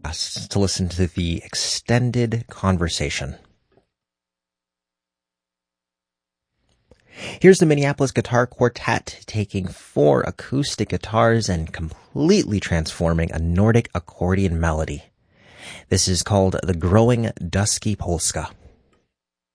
us to listen to the extended conversation. Here's the Minneapolis Guitar Quartet taking 4 acoustic guitars and completely transforming a Nordic accordion melody. This is called The Growing Dusky Polska.